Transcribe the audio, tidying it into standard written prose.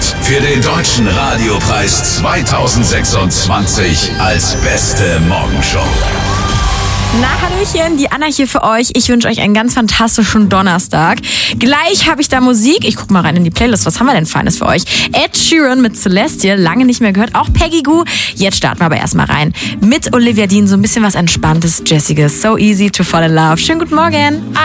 nominiert für den Deutschen Radiopreis 2026 als beste Morgenshow. Na, Hallöchen, die Anna hier für euch. Ich wünsche euch einen ganz fantastischen Donnerstag. Gleich habe ich da Musik. Ich guck mal rein in die Playlist. Was haben wir denn Feines für euch? Ed Sheeran mit Celestial, lange nicht mehr gehört. Auch Peggy Gou. Jetzt starten wir aber erstmal rein. Mit Olivia Dean so ein bisschen was Entspanntes, Jessiges. So easy to fall in love. Schönen guten Morgen.